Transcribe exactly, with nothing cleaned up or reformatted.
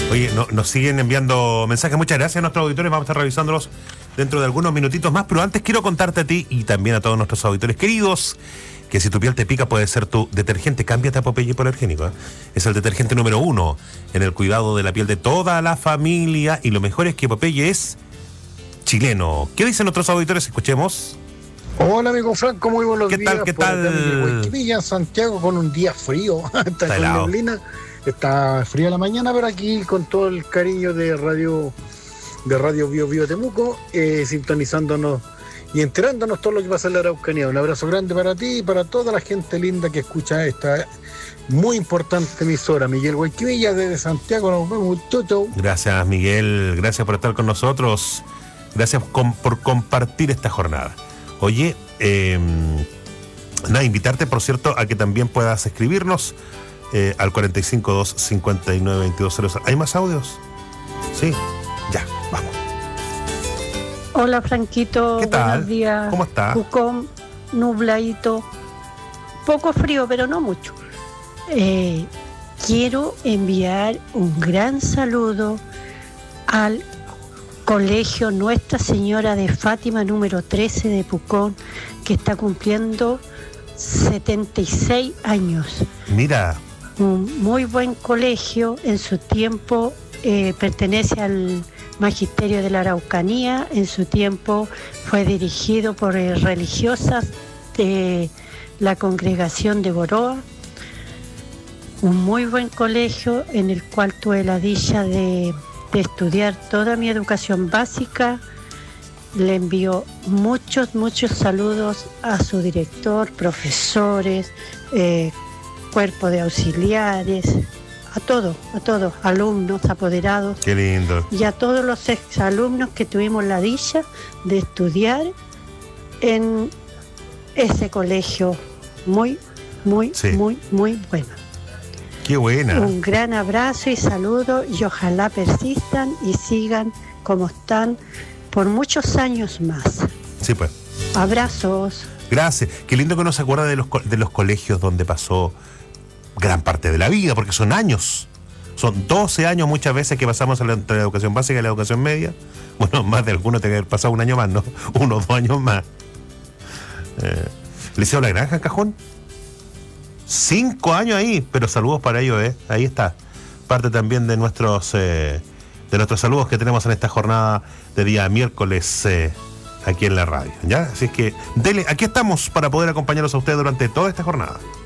Oye, no, nos siguen enviando mensajes. Muchas gracias a nuestros auditores. Vamos a estar revisándolos dentro de algunos minutitos más. Pero antes quiero contarte a ti y también a todos nuestros auditores queridos que si tu piel te pica puede ser tu detergente. Cámbiate a Popeye Hipoalergénico, ¿eh? Es el detergente número uno en el cuidado de la piel de toda la familia. Y lo mejor es que Popeye es chileno. ¿Qué dicen nuestros auditores? Escuchemos. Hola amigo Franco, muy buenos ¿Qué días. tal? ¿Qué Por tal? acá en Guayquivilla, en Santiago, con un día frío. Está, Está con helado. neblina. Está frío la mañana, pero aquí con todo el cariño de Radio de Radio Bio Bio Temuco, eh, sintonizándonos y enterándonos todo lo que pasa en la Araucanía. Un abrazo grande para ti y para toda la gente linda que escucha esta muy importante emisora. Miguel Guayquivilla desde Santiago, nos vemos. Chau, chau. Gracias, Miguel. Gracias por estar con nosotros. Gracias com- por compartir esta jornada. Oye, eh, nada, invitarte, por cierto, a que también puedas escribirnos eh, al cuarenta y cinco, dos cincuenta y nueve, veintidós cero cero. ¿Hay más audios? Sí, ya, vamos. Hola Franquito, ¿Qué tal? buenos días. ¿Cómo está? Pucón, nubladito, poco frío, pero no mucho. Eh, quiero enviar un gran saludo al Colegio Nuestra Señora de Fátima número trece de Pucón, que está cumpliendo setenta y seis años. Mira, Un muy buen colegio, en su tiempo eh, pertenece al Magisterio de la Araucanía, en su tiempo fue dirigido por eh, religiosas de la congregación de Boroa. Un muy buen colegio en el cual tuve la dicha de, de estudiar toda mi educación básica. Le envío muchos, muchos saludos a su director, profesores, eh, cuerpo de auxiliares, a todos, a todos, alumnos, apoderados qué lindo. y a todos los exalumnos que tuvimos la dicha de estudiar en ese colegio muy, muy, Sí. muy, muy bueno. Qué buena. Un gran abrazo y saludo y ojalá persistan y sigan como están por muchos años más. Sí, pues. Abrazos. Gracias. Qué lindo que uno se acuerda de los, co- de los colegios donde pasó gran parte de la vida, porque son años. Son doce años muchas veces que pasamos entre la educación básica y la educación media. Bueno, más de algunos tiene que haber pasado un año más, ¿no? Uno o dos años más. Eh, Liceo La Granja en Cajón. Cinco años ahí, pero saludos para ellos, ¿eh? Ahí está. Parte también de nuestros eh, de nuestros saludos que tenemos en esta jornada de día miércoles eh, aquí en la radio, ¿ya? Así es que, dele, aquí estamos para poder acompañarlos a ustedes durante toda esta jornada.